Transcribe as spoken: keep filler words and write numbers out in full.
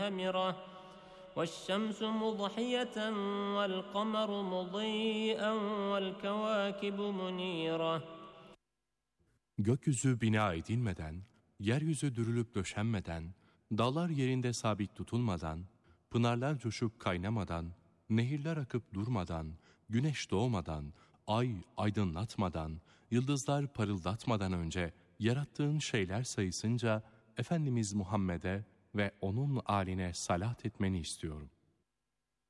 مُنْهَمِرَةٌ وَالشَّمْسُ مُضْحِيَةً وَالْقَمَرُ مُضِيئًا وَالْكَوَاكِبُ مُنِيرَةٌ. Gökyüzü bina edilmeden, yeryüzü dürülüp döşenmeden, dağlar yerinde sabit tutulmadan, pınarlar coşup kaynamadan, nehirler akıp durmadan, güneş doğmadan, ay aydınlatmadan, yıldızlar parıldatmadan önce yarattığın şeyler sayısınca Efendimiz Muhammed'e ve onun âline salat etmeni istiyorum.